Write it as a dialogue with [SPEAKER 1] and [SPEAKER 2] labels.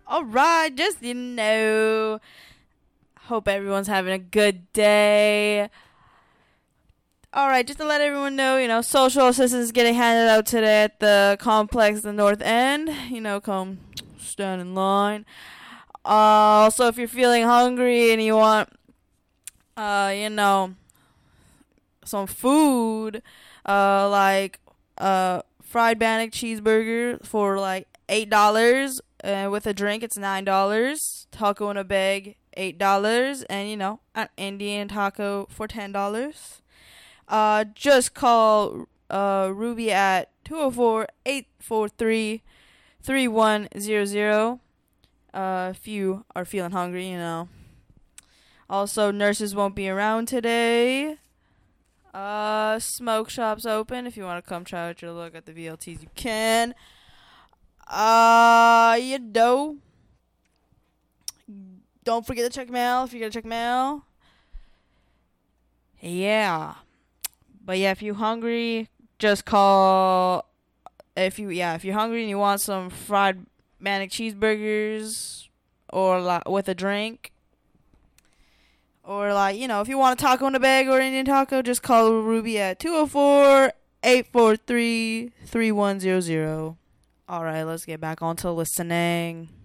[SPEAKER 1] All right, just hope everyone's having a good day. All right, just to let everyone know, social assistance is getting handed out today at the complex, the North End. Come stand in line. Also, if you're feeling hungry and you want, some food, like fried bannock cheeseburger for like $8. With a drink, it's $9. Taco in a bag, $8, and an Indian taco for $10. Just call Ruby at 204-843-3100. If you are feeling hungry. Also, nurses won't be around today. Smoke shop's open. If you want to come try out your look at the VLTs, you can. Don't forget to check mail if you're gonna check mail. Yeah. But yeah, if you're hungry, just call. If you're hungry and you want some fried bannock cheeseburgers or with a drink, or if you want a taco in a bag or Indian taco, just call Ruby at 204-843-3100. All right, let's get back on to listening.